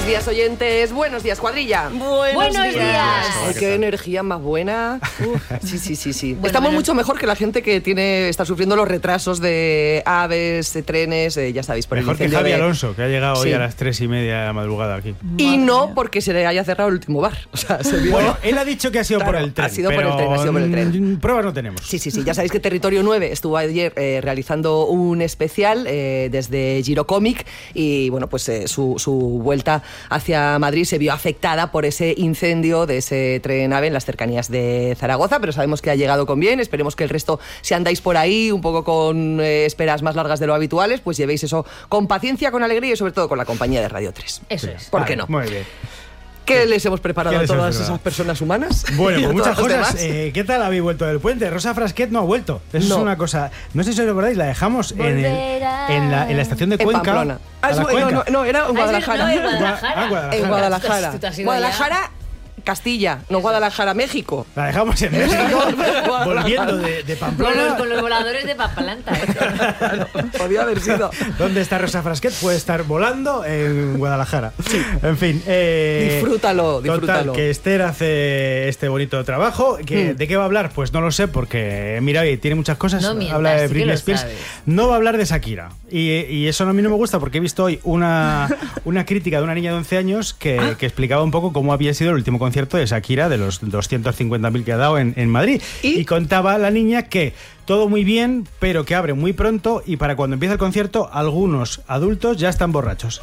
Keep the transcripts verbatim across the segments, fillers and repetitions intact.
Buenos días, oyentes. Buenos días, cuadrilla. Buenos, Buenos días. días. Ay, qué energía más buena. Uf, sí, sí, sí, sí. Bueno, Estamos bueno. mucho mejor que la gente que tiene está sufriendo los retrasos de aves, de trenes, eh, ya sabéis, por Mejor el que incendio Javi de... Alonso, que ha llegado Sí. hoy a las tres y media de la madrugada aquí. Y no porque se le haya cerrado el último bar. O sea, se vio... Bueno, él ha dicho que ha sido Claro, por el tren. ha sido por pero el tren, ha sido por el tren. mm, Pruebas no tenemos. Sí, sí, sí. Ya sabéis que Territorio nueve estuvo ayer eh, realizando un especial eh, desde Girocomic y, bueno, pues eh, su, su vuelta hacia Madrid se vio afectada por ese incendio de ese tren AVE en las cercanías de Zaragoza, pero sabemos que ha llegado con bien. Esperemos que el resto, si andáis por ahí un poco con eh, esperas más largas de lo habituales, pues llevéis eso con paciencia, con alegría y sobre todo con la compañía de Radio tres. Eso es. ¿Por Vale, qué no? Muy bien. ¿Qué les hemos preparado ¿Qué a les hemos todas preparado? esas personas humanas? Bueno, Y a pues muchas todos los cosas. demás? Eh, ¿Qué tal habéis vuelto del puente? Rosa Frasquet no ha vuelto. Eso No. es una cosa. No sé si os acordáis, la dejamos en, el- Volverá. en, la, en la estación de En Cuenca. Pamplona. Ah, a es- la no, Cuenca. no, no, era en Guadalajara. No, en Guadalajara. Ah, Guadalajara. En Guadalajara. Tú te has ido Guadalajara, Castilla, no Guadalajara, México. La dejamos en México, volviendo de, de Con los, Pamplona. con los voladores de Papalanta. ¿eh? Podía haber sido. ¿Dónde está Rosa Frasquet? Puede estar volando en Guadalajara. En fin. Eh, Disfrútalo, disfrútalo. Total, que Esther hace este bonito trabajo. Que, Mm. ¿De qué va a hablar? Pues no lo sé, porque mira, y tiene muchas cosas. No mientas, Habla de sí que Britney lo Spears. sabes. No va a hablar de Shakira. Y, y eso a mí no me gusta, porque he visto hoy una, una crítica de una niña de once años que, Ah. que explicaba un poco cómo había sido el último concierto de Shakira, de los doscientos cincuenta mil que ha dado en, en Madrid. ¿Y? Y contaba la niña que todo muy bien, pero que abre muy pronto y para cuando empieza el concierto, algunos adultos ya están borrachos.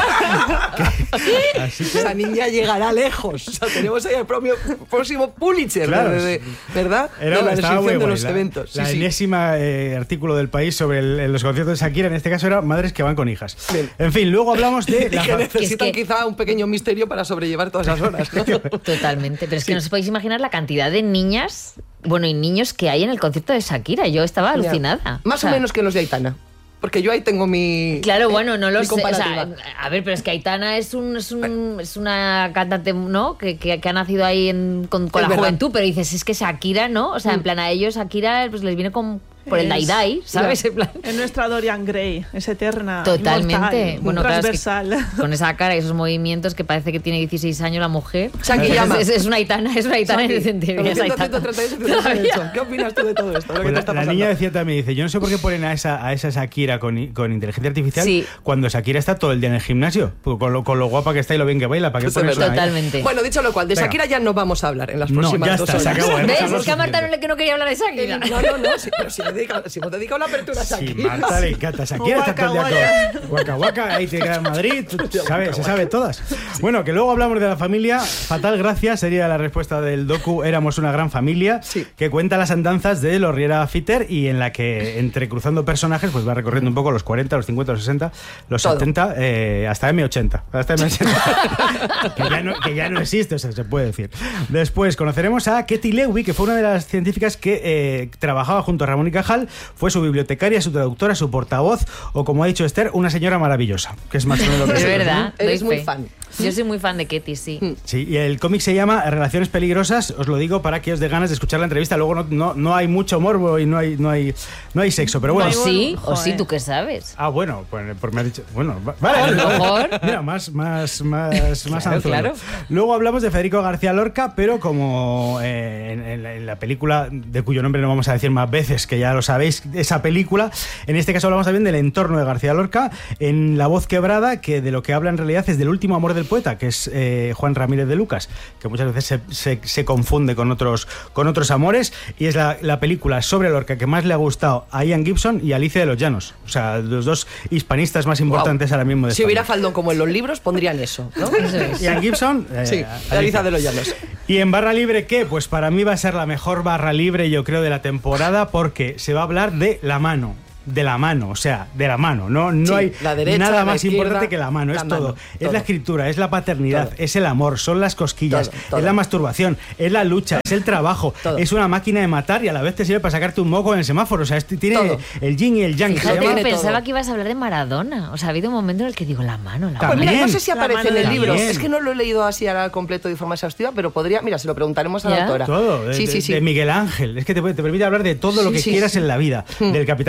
Que- así que- Esa niña llegará lejos. O sea, tenemos ahí el propio, próximo Pulitzer, Claro. de- de- ¿verdad? Era, de la estaba muy descripción de guay, los la, eventos. la Sí, sí. enésima eh, artículo del País sobre el- el- los conciertos de Shakira, en este caso era madres que van con hijas. Bien. En fin, luego hablamos de Y la que fa- necesitan Es que- quizá un pequeño misterio para sobrellevar todas esas horas, ¿no? Totalmente. Pero es que no os podéis imaginar la cantidad de niñas, bueno, y niños que hay en el concierto de Shakira. Yo estaba Ya. alucinada. Más o, sea, menos que en los de Aitana. Porque yo ahí tengo mi. Claro, bueno, no lo mi sé. O sea, comparativa. a ver, pero es que Aitana es un, es, un, es una cantante, ¿no? Que, que, que ha nacido ahí en- con, con Es la verdad. juventud, pero dices, es que Shakira, ¿no? O sea, en Mm. plan, a ellos Shakira pues les viene con, por el Es- Dai-Dai, ¿sabes? En plan, Es nuestra Dorian Gray, es eterna. totalmente. Inmortal, Bueno, claro, es que transversal. con esa cara y esos movimientos que parece que tiene dieciséis años la mujer. Shaki es, llama. es, es una Aitana, es una Aitana en el sentido. es ciento Aitana. treinta y seis, ciento treinta y ocho. ¿Qué opinas tú de todo esto? Lo que Pues te la, está la pasando? niña decía también, dice, yo no sé por qué ponen a esa, a esa Shakira con, i- con inteligencia artificial Sí. cuando Shakira está todo el día en el gimnasio, pues con lo, con lo guapa que está y lo bien que baila, ¿para qué Eso es pones verdad. una ahí? Totalmente. Bueno, dicho lo cual, de Venga. Shakira ya no vamos a hablar en las No, próximas ya dos está, se horas. acabó, hemos ¿Ves? hablado Es que a Marta no suficiente. le, que no quería hablar de Shakira. No, no, no, sí, pero si, le dedica- si hemos dedicado la apertura a Sí, Shakira. Marta le encanta. Shakira está todo el día con Waka Waka, ahí te queda en Madrid, tú- sabe, se sabe todas. Bueno, que luego hablamos de la familia. Fatal gracia sería la respuesta del docu Éramos una gran familia, Sí. que cuenta las andanzas de los Riera Fitter y en la que, entrecruzando personajes, pues va recorriendo un poco los cuarenta, los cincuenta, los sesenta, los Todo. setenta, eh, hasta eme ochenta. Hasta eme ochenta. que, ya no, que ya no existe, o sea, se puede decir. Después conoceremos a Katie Lewy, que fue una de las científicas que eh, trabajaba junto a Ramón y Cajal, fue su bibliotecaria, su traductora, su portavoz, o como ha dicho Esther, una señora maravillosa, que es más o menos lo que Es es. verdad. Eres doy muy fe. fan. Yo soy muy fan de Katy, sí. Sí, y el cómic se llama Relaciones Peligrosas, os lo digo para que os dé ganas de escuchar la entrevista. Luego no, no, no hay mucho morbo y no hay, no hay, no hay sexo, pero bueno. O sí, o Joder. sí, ¿tú qué sabes? Ah, bueno, pues, pues me has dicho. Bueno, va- vale, A lo vale. mejor. Mira, más, más, más, más Claro, anzuelo. claro. Luego hablamos de Federico García Lorca, pero como eh, en, en la, en la película, de cuyo nombre no vamos a decir más veces, que ya lo sabéis, esa película, en este caso hablamos también del entorno de García Lorca, en La voz quebrada, que de lo que habla en realidad es del último amor del poeta, que es eh, Juan Ramírez de Lucas, que muchas veces se, se, se confunde con otros, con otros amores, y es la, la película sobre Lorca que más le ha gustado a Ian Gibson y a Alicia de los Llanos, o sea, los dos hispanistas más importantes ahora mismo de Si España. hubiera faldón como en los libros, pondrían eso, ¿no? Eso es. Ian Gibson, eh, Sí, Alicia. Alicia de los Llanos. Y en barra libre, ¿qué? Pues para mí va a ser la mejor barra libre, yo creo, de la temporada, porque se va a hablar de la mano. De la mano, o sea, de la mano. No, no Sí, hay la derecha, nada la más izquierda, importante que la mano. la Es mano, todo. Es todo. la escritura, es la paternidad, Todo. es el amor, son las cosquillas, Todo, todo. es la masturbación, es la lucha, es el trabajo, Todo. es una máquina de matar y a la vez te sirve para sacarte un moco en el semáforo. O sea, este tiene Todo. el yin y el yang. Se Fíjate llama- que tiene pensaba todo. que ibas a hablar de Maradona. O sea, ha habido un momento en el que digo, la mano, la También. Pues mano. mira, no sé si La aparece mano en de el la libro. También. Es que no lo he leído así al completo de forma exhaustiva, pero podría. Mira, se lo preguntaremos a la ¿Ya? autora. Todo, de, Sí, de- sí, sí. de Miguel Ángel. Es que te, te permite hablar de todo lo Sí, que sí, quieras sí. en la vida. Del Capitán Garfio.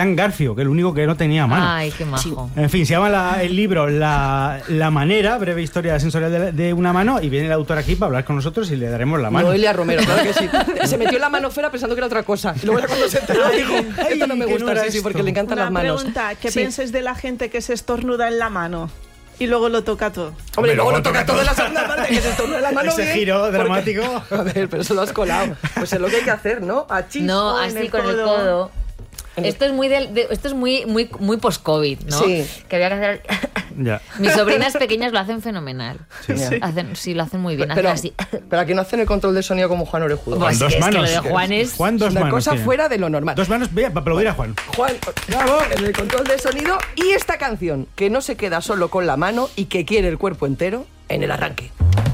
Ignacio, que el único que no tenía mano. Ay, qué majo. En fin, se llama la- el libro la, la Manera, breve historia sensorial de, de una mano, y viene el autor aquí para hablar con nosotros y le daremos la mano. Noelia Romero, claro que sí. Se metió la mano fuera pensando que era otra cosa. Y luego ya cuando se enteró dijo, esto no me que no gusta, era sí, sí, esto. porque le encantan Una las manos. pregunta, ¿qué Sí. pensáis de la gente que se estornuda en la mano y luego lo toca todo? Hombre, Hombre, luego luego lo toca toca todo en la todo. segunda parte, que se estornuda la mano Ese bien, giro porque- dramático. A ver, pero eso lo has colado. Pues es lo que hay que hacer, ¿no? Achis. No, o en así el con el codo. codo. En el- Esto es muy del- de- esto es muy muy muy post-COVID, ¿no? Sí. Que había que hacer. Ya. Mis sobrinas pequeñas lo hacen fenomenal. Sí. Hacen, sí, lo hacen muy bien. Pero, Hacen así. pero aquí no hacen el control del sonido como Juan Orejudo. Pues Con dos es que manos. lo de Juan es- Juan, dos Una manos cosa tiene. fuera de lo normal. Dos manos, vea, para aplaudir a Juan. Juan, ¡Bravo! en el control de sonido y esta canción, que no se queda solo con la mano y que quiere el cuerpo entero en el arranque.